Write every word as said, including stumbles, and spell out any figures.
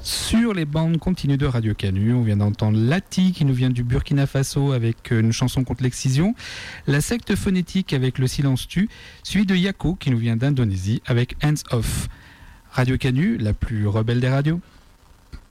Sur les bandes continues de Radio Canu, on vient d'entendre Lati qui nous vient du Burkina Faso avec une chanson contre l'excision, La secte phonétique avec Le silence tue, suivi de Yako qui nous vient d'Indonésie avec Hands Off. Radio Canu, la plus rebelle des radios.